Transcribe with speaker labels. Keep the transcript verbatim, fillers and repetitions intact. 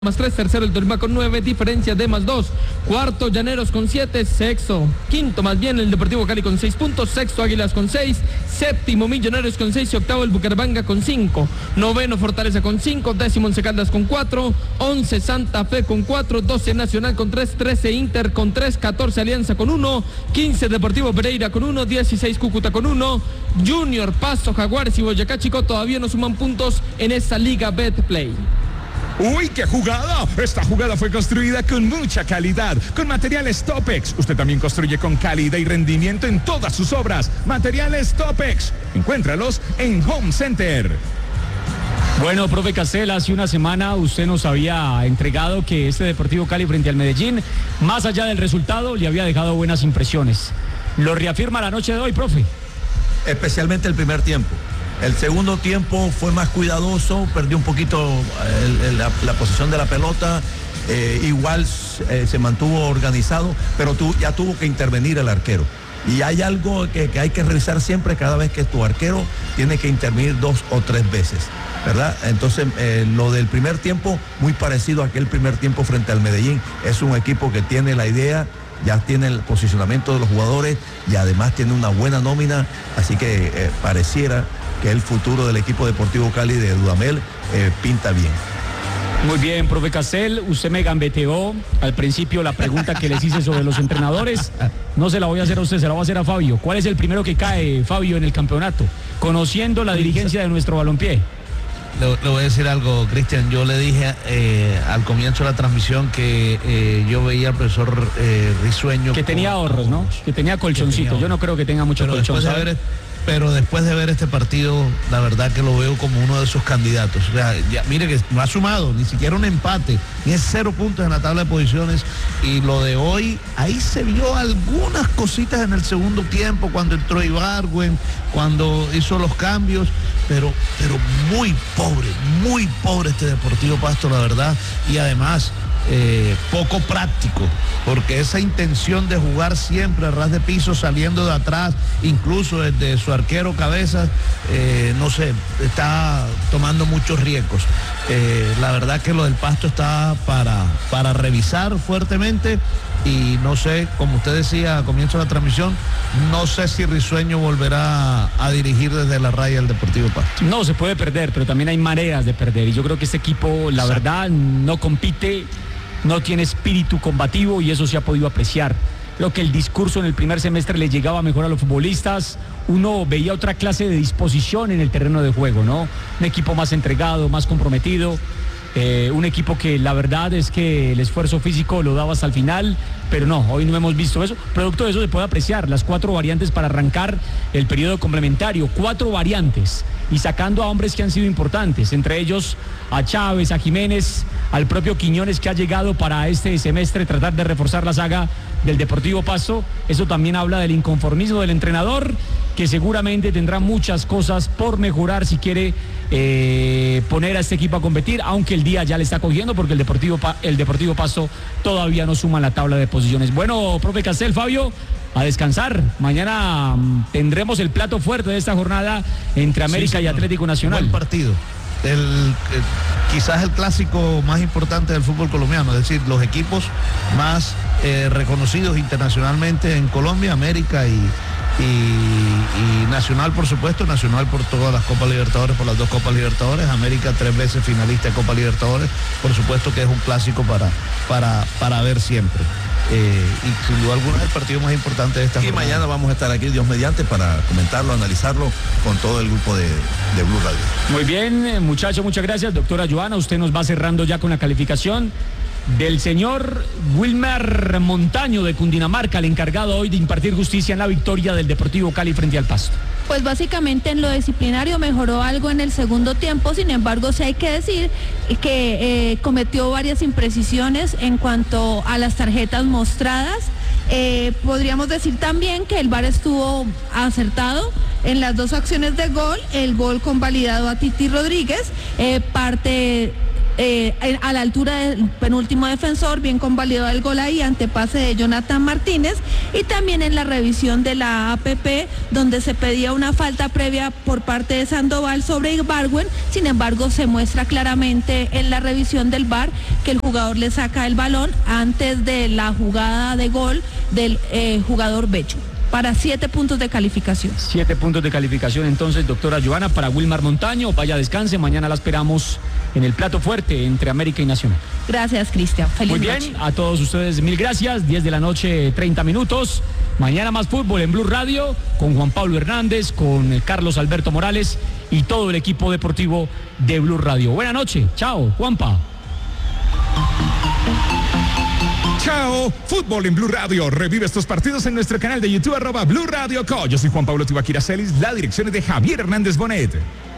Speaker 1: más tres, tercero el Tolima con nueve, diferencia de más dos, cuarto Llaneros con siete, sexto, quinto más bien el Deportivo Cali con seis puntos, sexto Águilas con seis, séptimo Millonarios con seis y octavo el Bucaramanga con cinco, noveno Fortaleza con cinco, décimo Once Caldas con cuatro, once Santa Fe con cuatro, doce Nacional con tres, trece Inter con tres, catorce Alianza con uno, quince Deportivo Pereira con uno, dieciséis Cúcuta con uno, Junior, Pasto, Jaguares y Boyacá Chico todavía no suman puntos en esta Liga Betplay.
Speaker 2: ¡Uy, qué jugada! Esta jugada fue construida con mucha calidad, con materiales Topex. Usted también construye con calidad y rendimiento en todas sus obras. Materiales Topex. Encuéntralos en Home Center.
Speaker 3: Bueno, profe Castel, hace una semana usted nos había entregado que este Deportivo Cali frente al Medellín, más allá del resultado, le había dejado buenas impresiones. ¿Lo reafirma la noche de hoy, profe?
Speaker 4: Especialmente el primer tiempo. El segundo tiempo fue más cuidadoso, perdió un poquito el, el, la, la posición de la pelota, eh, igual eh, se mantuvo organizado, pero tu, ya tuvo que intervenir el arquero. Y hay algo que, que hay que revisar siempre cada vez que tu arquero tiene que intervenir dos o tres veces, ¿verdad? Entonces, eh, lo del primer tiempo, muy parecido a aquel primer tiempo frente al Medellín. Es un equipo que tiene la idea, ya tiene el posicionamiento de los jugadores y además tiene una buena nómina, así que eh, pareciera que el futuro del equipo Deportivo Cali de Dudamel eh, pinta bien.
Speaker 3: Muy bien, profe Castel, usted me gambeteó al principio la pregunta que les hice sobre los entrenadores. No se la voy a hacer a usted, se la voy a hacer a Fabio. ¿Cuál es el primero que cae, Fabio, en el campeonato? Conociendo la dirigencia de nuestro balompié.
Speaker 5: Le, le voy a decir algo, Cristian. Yo le dije eh, al comienzo de la transmisión que eh, yo veía al profesor eh, Risueño.
Speaker 3: Que tenía ahorros, ¿no? Que tenía colchoncito. Yo no creo que tenga mucho colchón.
Speaker 5: Después de ver, pero después de ver este partido, la verdad que lo veo como uno de esos candidatos. O sea, ya, mire que no ha sumado ni siquiera un empate, ni es cero puntos en la tabla de posiciones. Y lo de hoy, ahí se vio algunas cositas en el segundo tiempo, cuando entró Ibargüen, cuando hizo los cambios, pero, pero muy pobre, muy pobre este Deportivo Pasto, la verdad. Y además, Eh, poco práctico, porque esa intención de jugar siempre a ras de piso, saliendo de atrás, incluso desde su arquero Cabezas, eh, no sé, está tomando muchos riesgos. Eh, la verdad que lo del Pasto está para, para revisar fuertemente. Y no sé, como usted decía a comienzo de la transmisión, no sé si Risueño volverá a dirigir desde la raya el Deportivo Pasto.
Speaker 3: No, se puede perder, pero también hay maneras de perder. Y yo creo que este equipo, la verdad, no compite, no tiene espíritu combativo y eso se ha podido apreciar. Creo que el discurso en el primer semestre le llegaba mejor a los futbolistas. Uno veía otra clase de disposición en el terreno de juego, ¿no? Un equipo más entregado, más comprometido. Eh, un equipo que la verdad es que el esfuerzo físico lo daba hasta el final, pero no, hoy no hemos visto eso. Producto de eso se puede apreciar las cuatro variantes para arrancar el periodo complementario, cuatro variantes y sacando a hombres que han sido importantes, entre ellos a Chávez, a Jiménez, al propio Quiñones, que ha llegado para este semestre tratar de reforzar la saga del Deportivo Pasto. Eso también habla del inconformismo del entrenador, que seguramente tendrá muchas cosas por mejorar si quiere eh, poner a este equipo a competir, aunque el día ya le está cogiendo porque el Deportivo, el Deportivo Pasto todavía no suma la tabla de posiciones. Bueno, profe Castel, Fabio, a descansar. Mañana um, tendremos el plato fuerte de esta jornada entre América sí, y Atlético Nacional.
Speaker 5: Buen partido. El, el, quizás el clásico más importante del fútbol colombiano, es decir, los equipos más eh, reconocidos internacionalmente en Colombia, América y, y, y Nacional, por supuesto, Nacional por todas las Copas Libertadores, por las dos Copas Libertadores, América tres veces finalista de Copa Libertadores, por supuesto que es un clásico para, para, para ver siempre. Eh, y sin duda alguna es el partido más importante de esta
Speaker 4: y
Speaker 5: jornada.
Speaker 4: Mañana vamos a estar aquí, Dios mediante, para comentarlo, analizarlo con todo el grupo de, de Blue Radio.
Speaker 3: Muy bien, muchachos, muchas gracias. Doctora Joana, usted nos va cerrando ya con la calificación del señor Wilmer Montaño de Cundinamarca, el encargado hoy de impartir justicia en la victoria del Deportivo Cali frente al Pasto.
Speaker 6: Pues básicamente en lo disciplinario mejoró algo en el segundo tiempo, sin embargo sí hay que decir que eh, cometió varias imprecisiones en cuanto a las tarjetas mostradas. Eh, podríamos decir también que el V A R estuvo acertado en las dos acciones de gol, el gol convalidado a Titi Rodríguez, eh, parte eh, a la altura del penúltimo defensor, bien convalidado el gol ahí ante pase de Jonathan Martínez, y también en la revisión de la A P P, donde se pedía una falta previa por parte de Sandoval sobre Ibargüen. Sin embargo, se muestra claramente en la revisión del V A R que el jugador le saca el balón antes de la jugada de gol del eh, jugador Becho, para siete puntos de calificación.
Speaker 3: Siete puntos de calificación entonces, doctora Joana, para Wilmar Montaño. Vaya, descanse, mañana la esperamos en el plato fuerte entre América y Nacional.
Speaker 6: Gracias, Cristian. Feliz
Speaker 3: Muy
Speaker 6: noche.
Speaker 3: bien, a todos ustedes mil gracias. diez de la noche, treinta minutos. Mañana más fútbol en Blue Radio con Juan Pablo Hernández, con Carlos Alberto Morales y todo el equipo deportivo de Blue Radio. Buenas noches. Chao, Juanpa.
Speaker 2: Chao, fútbol en Blue Radio. Revive estos partidos en nuestro canal de YouTube, arroba Blue Radio Co. Yo soy Juan Pablo Tibaquira Celis, la dirección es de Javier Hernández Bonet.